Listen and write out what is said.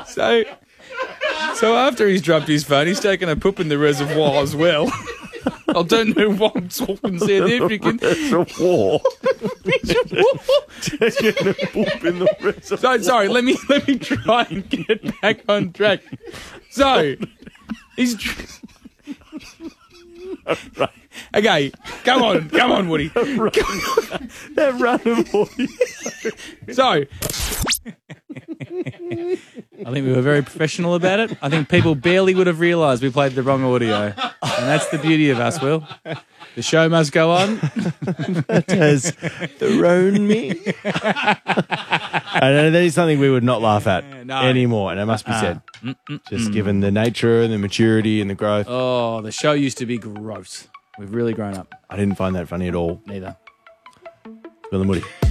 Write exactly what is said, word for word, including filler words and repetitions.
So, so after he's dropped his phone, he's taken a poop in the reservoir as well. I don't know what I'm talking South African. Reservoir. Taking a poop in the reservoir. So, sorry, let me let me try and get back on track. So, he's... Tr- Okay, come on, come on, Woody. That random audio. So, I think we were very professional about it. I think people barely would have realised we played the wrong audio. And that's the beauty of us, Will. The show must go on. That has thrown me. I know that is something we would not laugh at no. anymore, and it must be said. Uh, mm, Just given the nature and the maturity and the growth. Oh, the show used to be gross. We've really grown up. I didn't find that funny at all. Neither. Will and Woody.